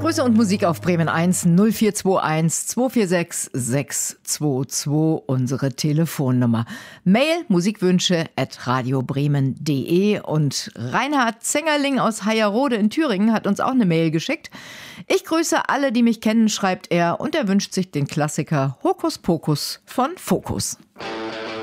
Grüße und Musik auf Bremen 1 0421 246 622, unsere Telefonnummer. Mail musikwünsche@radiobremen.de und Reinhard Zengerling aus Hayerode in Thüringen hat uns auch eine Mail geschickt. Ich grüße alle, die mich kennen, schreibt er, und er wünscht sich den Klassiker Hokus Pokus von Focus.